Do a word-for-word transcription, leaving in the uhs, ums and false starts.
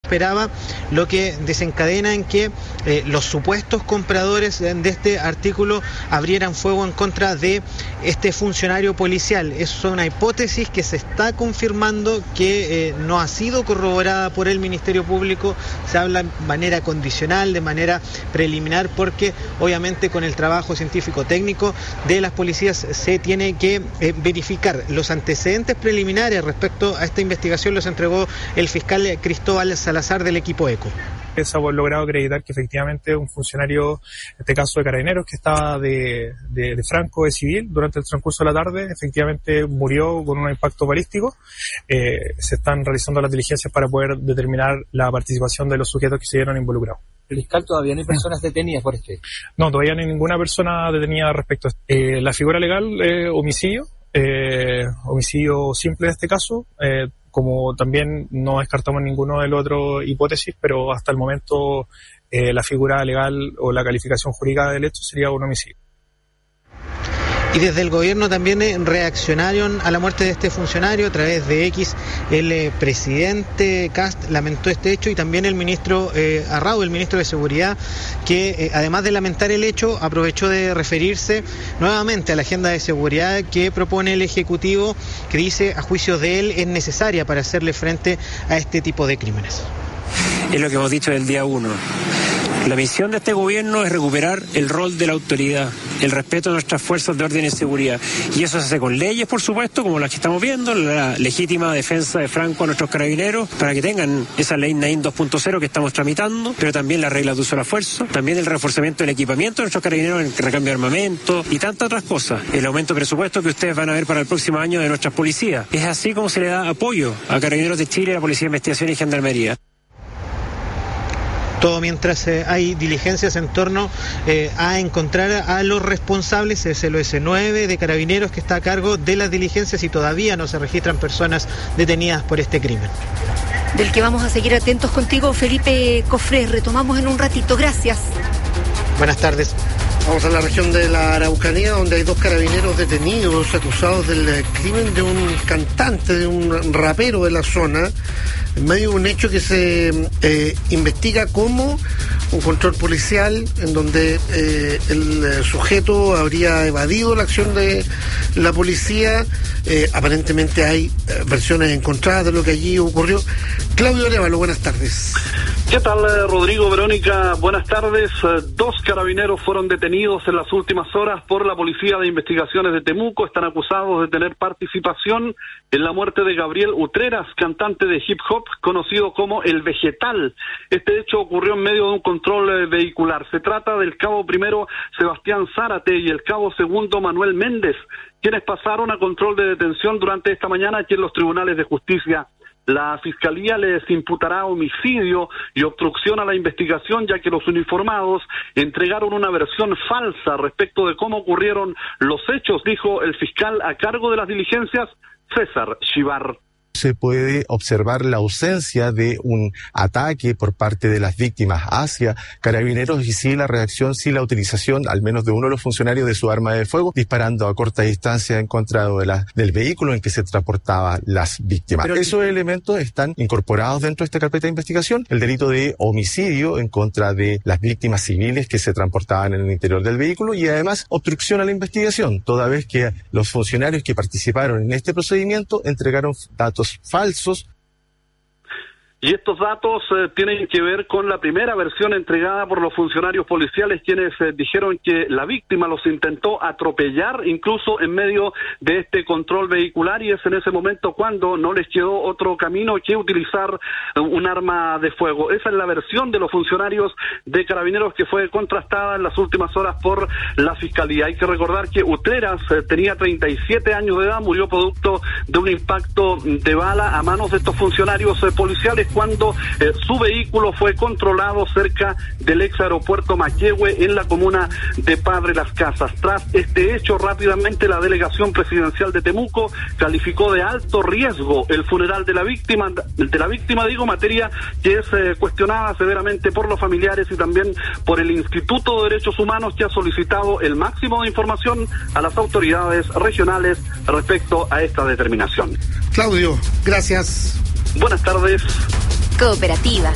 esperaba, lo que desencadena en que eh, los supuestos compradores de este artículo abrieran fuego en contra de este funcionario policial. Es una hipótesis que se está confirmando, que eh, no ha sido corroborada por el Ministerio Público. Se habla de manera condicional, de manera preliminar, porque obviamente con el trabajo científico técnico de las policías se tiene que eh, verificar. Los antecedentes preliminares respecto a esta investigación los entregó el fiscal Cristóbal Salazar del equipo ECO. Se ha logrado acreditar que efectivamente un funcionario, en este caso de Carabineros, que estaba de, de, de franco de civil durante el transcurso de la tarde, efectivamente murió con un impacto balístico. Eh, se están realizando las diligencias para poder determinar la participación de los sujetos que se vieron involucrados. ¿El fiscal todavía no hay personas detenidas por este? No, todavía no hay ninguna persona detenida respecto a esto. Eh, la figura legal es eh, homicidio, eh, homicidio simple en este caso, eh, como también no descartamos ninguno de las otras hipótesis, pero hasta el momento eh, la figura legal o la calificación jurídica del hecho sería un homicidio. Y desde el gobierno también eh, reaccionaron a la muerte de este funcionario a través de X. El eh, presidente Kast lamentó este hecho, y también el ministro eh, Arrau, el ministro de Seguridad, que eh, además de lamentar el hecho, aprovechó de referirse nuevamente a la agenda de seguridad que propone el Ejecutivo, que dice, a juicio de él, es necesaria para hacerle frente a este tipo de crímenes. Es lo que hemos dicho del día uno. La misión de este gobierno es recuperar el rol de la autoridad, el respeto de nuestras fuerzas de orden y seguridad. Y eso se hace con leyes, por supuesto, como las que estamos viendo, la legítima defensa de Franco a nuestros carabineros, para que tengan esa ley Naim dos punto cero que estamos tramitando, pero también las reglas de uso de la fuerza, también el reforzamiento del equipamiento de nuestros carabineros, el recambio de armamento y tantas otras cosas. El aumento de presupuesto que ustedes van a ver para el próximo año de nuestras policías. Es así como se le da apoyo a Carabineros de Chile, a la Policía de Investigación y Gendarmería. Todo mientras eh, hay diligencias en torno eh, a encontrar a los responsables. Es el O S nueve de Carabineros que está a cargo de las diligencias, y todavía no se registran personas detenidas por este crimen. Del que vamos a seguir atentos contigo, Felipe Cofré. Retomamos en un ratito. Gracias. Buenas tardes. Vamos a la región de la Araucanía, donde hay dos carabineros detenidos acusados del crimen de un cantante, de un rapero de la zona, en medio de un hecho que se eh, investiga como un control policial, en donde eh, el sujeto habría evadido la acción de la policía. Eh, aparentemente hay eh, versiones encontradas de lo que allí ocurrió. Claudio Arevalo, buenas tardes. ¿Qué tal, Rodrigo, Verónica? Buenas tardes. Dos carabineros fueron detenidos en las últimas horas por la Policía de Investigaciones de Temuco. Están acusados de tener participación en la muerte de Gabriel Utreras, cantante de hip hop, conocido como El Vegetal. Este hecho ocurrió en medio de un control vehicular. Se trata del cabo primero Sebastián Zárate y el cabo segundo Manuel Méndez, quienes pasaron a control de detención durante esta mañana aquí en los tribunales de justicia. La Fiscalía les imputará homicidio y obstrucción a la investigación, ya que los uniformados entregaron una versión falsa respecto de cómo ocurrieron los hechos, dijo el fiscal a cargo de las diligencias, César Chivar. Se puede observar la ausencia de un ataque por parte de las víctimas hacia Carabineros, y sí la reacción, sí la utilización, al menos de uno de los funcionarios, de su arma de fuego, disparando a corta distancia en contra de la, del vehículo en que se transportaban las víctimas. Pero esos elementos están incorporados dentro de esta carpeta de investigación. El delito de homicidio en contra de las víctimas civiles que se transportaban en el interior del vehículo, y además obstrucción a la investigación, toda vez que los funcionarios que participaron en este procedimiento entregaron datos falsos. Y estos datos eh, tienen que ver con la primera versión entregada por los funcionarios policiales, quienes eh, dijeron que la víctima los intentó atropellar incluso en medio de este control vehicular, y es en ese momento cuando no les quedó otro camino que utilizar eh, un arma de fuego. Esa es la versión de los funcionarios de Carabineros, que fue contrastada en las últimas horas por la Fiscalía. Hay que recordar que Utreras eh, tenía treinta y siete años de edad, murió producto de un impacto de bala a manos de estos funcionarios eh, policiales, cuando eh, su vehículo fue controlado cerca del ex aeropuerto Maquehue, en la comuna de Padre Las Casas. Tras este hecho, rápidamente la delegación presidencial de Temuco calificó de alto riesgo el funeral de la víctima, de la víctima digo, materia que es eh, cuestionada severamente por los familiares y también por el Instituto de Derechos Humanos, que ha solicitado el máximo de información a las autoridades regionales respecto a esta determinación. Claudio, gracias. Buenas tardes. Cooperativa.